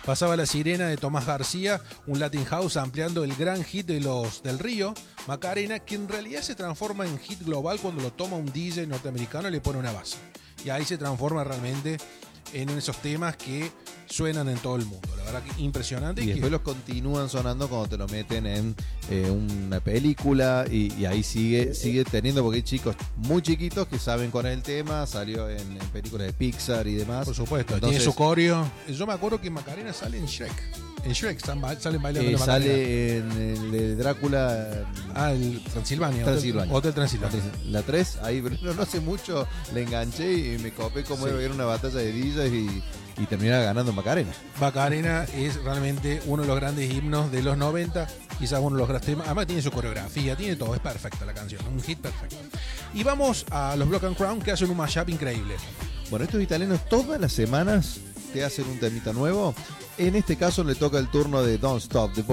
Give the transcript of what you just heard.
Pasaba La Sirena de Tomás García, un Latin House ampliando el gran hit de los del Río, Macarena, que en realidad se transforma en hit global cuando lo toma un DJ norteamericano y le pone una base. Y ahí se transforma realmente en esos temas que suenan en todo el mundo. La verdad que impresionante. Y después los continúan sonando cuando te lo meten en una película y ahí sigue teniendo, porque hay chicos muy chiquitos que saben con el tema, salió en películas de Pixar y demás. Por supuesto, entonces, tiene su coreo. Yo me acuerdo que Macarena sale en Shrek. En Shrek salen bailando la Macarena. Sale en el de Drácula. El Transilvania. Hotel Transilvania. La 3, ahí no hace mucho le enganché y me copé como era una batalla de DJs y terminaba ganando Macarena. Macarena es realmente uno de los grandes himnos de los 90, quizás uno de los grandes temas. Además tiene su coreografía, tiene todo, es perfecta la canción, un hit perfecto. Y vamos a los Block and Crown, que hacen un mashup increíble. Bueno, estos italianos todas las semanas te hacen un temita nuevo. En este caso le toca el turno de Don't Stop, de